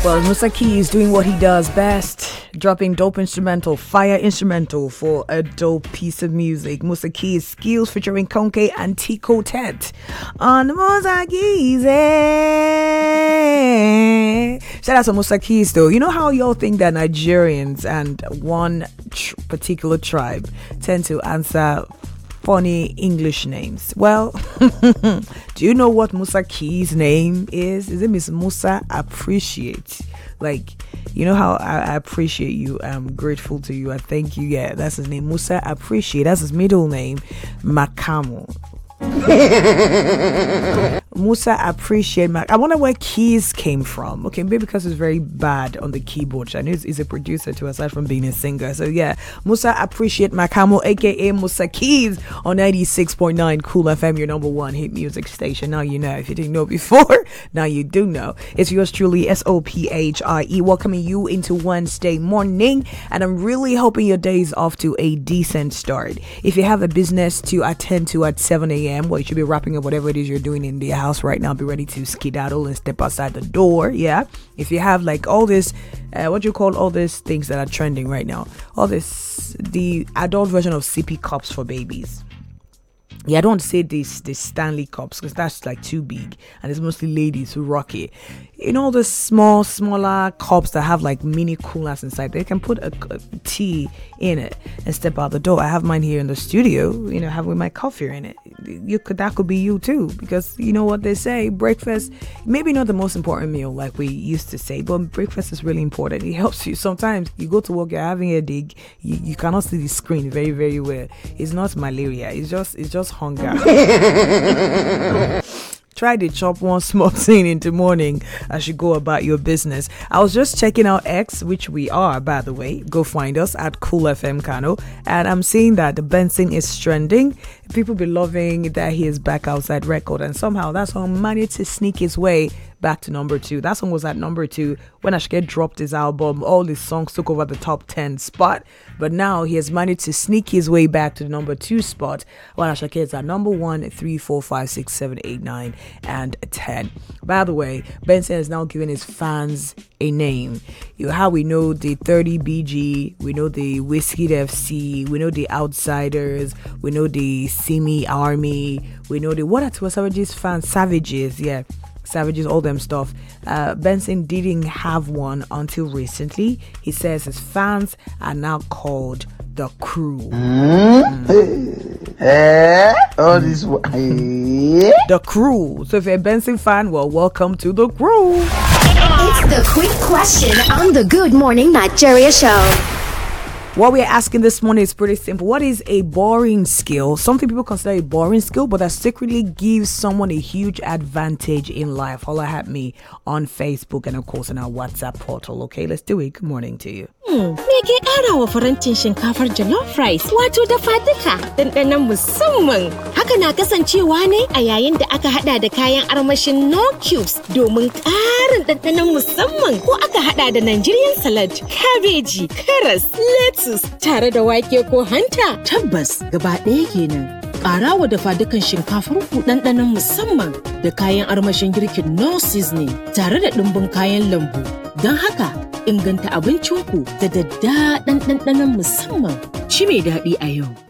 Well, Musa Key is doing what he does best, dropping dope instrumental, fire instrumental for a dope piece of music. Musa Key's Skills featuring Konke and Tico Tet on Musa Keys. Shout out to Musa Keys though. You know how y'all think that Nigerians and one particular tribe tend to answer funny English names? Well, do you know what Musa Key's name is? His name is Musa Appreciate. Like, you know how I appreciate you, I'm grateful to you, I thank you. Yeah, that's his name, Musa Appreciate. That's his middle name, Makamo. Musa Appreciate. I wonder where Keys came from. Okay, maybe because he's very bad on the keyboard. I know he's a producer too, aside from being a singer. So yeah, Musa Appreciate Makamo, aka Musa Keys, on 96.9 Cool FM, your number one hit music station. Now you know. If you didn't know before, now you do know. It's yours truly, SOPHIE, welcoming you into Wednesday morning, and I'm really hoping your day is off to a decent start. If you have a business to attend to at 7 a.m., well, you should be wrapping up whatever it is you're doing in the house right now. Be ready to skedaddle and step outside the door. Yeah, if you have like all this what you call all these things that are trending right now, all this, the adult version of sippy cups for babies. Yeah, I don't want to say this Stanley cups because that's like too big, and it's mostly ladies who rock it. You know, the smaller cups that have like mini coolers inside. They can put a tea in it and step out the door. I have mine here in the studio. You know, have with my coffee in it. That could be you too, because you know what they say, breakfast, maybe not the most important meal like we used to say, but breakfast is really important. It helps you. Sometimes you go to work, you're having a dig, you cannot see the screen very, very well. It's not malaria. It's just hunger. Try to chop one small thing in the morning as you go about your business. I was just checking out X, which we are, by the way. Go find us at Cool FM Kano. And I'm seeing that the Benson is trending. People be loving that he is back outside record. And somehow that song managed to sneak his way back to number 2. That song was at number 2 when Ashke dropped his album. All his songs took over the top 10 spot, but now he has managed to sneak his way back to the number 2 spot, while Ashke is at number 1, 3, 4, 5, 6, 7, 8, 9, and 10. By the way, Benson has now given his fans a name. How we know the 30 BG, we know the Whiskey FC, we know the Outsiders, we know the Simi Army, we know the what are Savages fans? Savages, yeah. Savages, all them stuff. Benson didn't have one until recently. He says his fans are now called the Crew. The Crew. So if you're a Benson fan, well, welcome to the Crew. It's the quick question on the Good Morning Nigeria show. What we're asking this morning is pretty simple. What is a boring skill? Something people consider a boring skill, but that secretly gives someone a huge advantage in life. Holla at me on Facebook and of course on our WhatsApp portal. Okay, let's do it. Good morning to you. Me ke ƙara wa farantin shinkafar jollof rice wato dafa duka ɗanɗanon musamman. Haka na kasancewa ne a yayin da aka hada da kayan armashin no cubes domin ƙarin ɗanɗanon musamman, ko aka hada da Nigerian salad, kabeji, karas, lettuce tare da wake ko hanta. Tabbas gaba ɗaya kenan. Ƙara wa dafa dukan shinkafar ku ɗanɗanon musamman da kayan armashin girkin no seasoning tare da ɗumbin kayan lambu. Don haka inganta abincinku da daddaɗan ɗanɗanon musamman. Ci mai daɗi a yau.